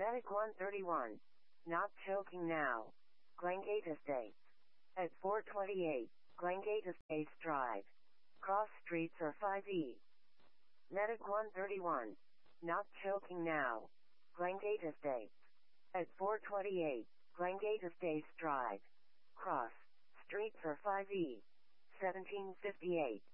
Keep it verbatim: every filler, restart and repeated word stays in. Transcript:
Medic one thirty-one. Not choking now. Glengate Estates. At four twenty-eight, Glengate Estates Drive. Cross streets are five E. Medic one thirty-one. Not choking now. Glengate Estates. At four twenty-eight, Glengate Estates Drive. Cross streets are five E. seventeen fifty-eight.